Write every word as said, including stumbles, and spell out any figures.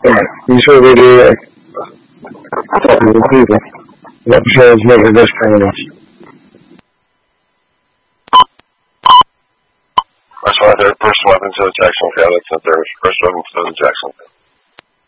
Yeah, you sure they do it. Talking to people. That shows never this criminals. First one, third, first weapon to Jacksonville. That's the third. First weapon to Jacksonville.